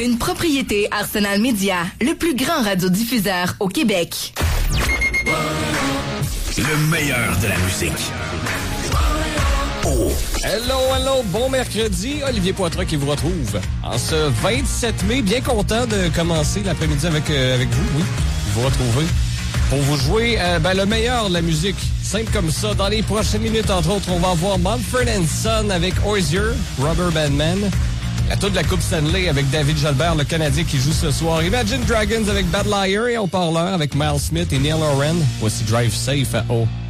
Une propriété Arsenal Media, le plus grand radiodiffuseur au Québec. Le meilleur de la musique. Oh. Hello, bon mercredi. Olivier Poitras qui vous retrouve en ce 27 mai. Bien content de commencer l'après-midi avec vous, oui, vous retrouver pour vous jouer le meilleur de la musique. Simple comme ça. Dans les prochaines minutes, entre autres, on va avoir Mumford & Son avec Hozier, Rubber Band Man. La tour de la Coupe Stanley avec David Jalbert, le Canadien qui joue ce soir. Imagine Dragons avec Bad Liar et Haut-Parleur avec Miles Smith et Neil Horan. Voici Drive Safe à